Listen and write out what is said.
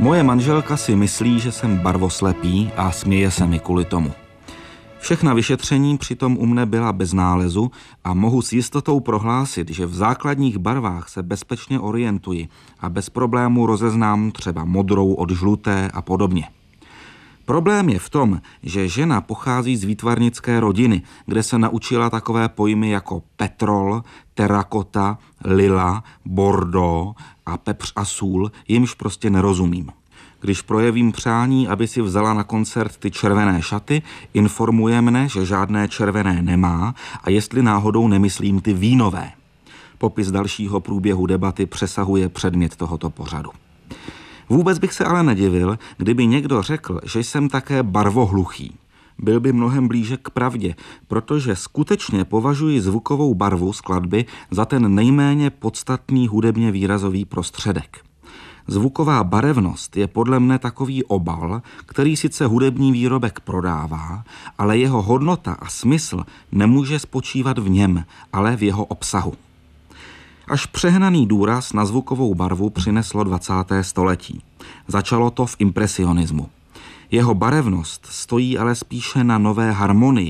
Moje manželka si myslí, že jsem barvoslepý a směje se mi kvůli tomu. Všechna vyšetření přitom u mne byla bez nálezu a mohu s jistotou prohlásit, že v základních barvách se bezpečně orientuji a bez problému rozeznám třeba modrou od žluté a podobně. Problém je v tom, že žena pochází z výtvarnické rodiny, kde se naučila takové pojmy jako petrol, terakota, lila, bordeaux a pepř a sůl, jimž prostě nerozumím. Když projevím přání, aby si vzala na koncert ty červené šaty, informuje mne, že žádné červené nemá a jestli náhodou nemyslím ty vínové. Popis dalšího průběhu debaty přesahuje předmět tohoto pořadu. Vůbec bych se ale nedivil, kdyby někdo řekl, že jsem také barvohluchý. Byl by mnohem blíže k pravdě, protože skutečně považuji zvukovou barvu skladby za ten nejméně podstatný hudebně výrazový prostředek. Zvuková barevnost je podle mne takový obal, který sice hudební výrobek prodává, ale jeho hodnota a smysl nemůže spočívat v něm, ale v jeho obsahu. Až přehnaný důraz na zvukovou barvu přineslo 20. století. Začalo to v impresionismu. Jeho barevnost stojí ale spíše na nové harmonii,